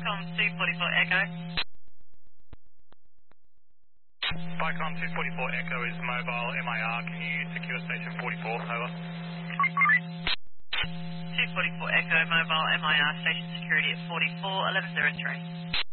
Vicom 244 Echo. Vicom 244 Echo is mobile MIR. Can you secure station 44? Over. 244 Echo, mobile MIR, station security at 44, 1103.